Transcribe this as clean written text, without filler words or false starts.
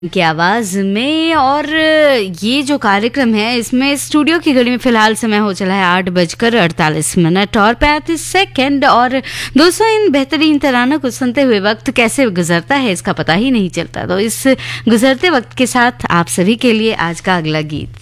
की आवाज में। और ये जो कार्यक्रम है इसमें स्टूडियो की घड़ी में फिलहाल समय हो चला है 8:48 और 35 सेकंड। और दोस्तों, इन बेहतरीन तरानों को सुनते हुए वक्त कैसे गुजरता है इसका पता ही नहीं चलता। तो इस गुजरते वक्त के साथ आप सभी के लिए आज का अगला गीत।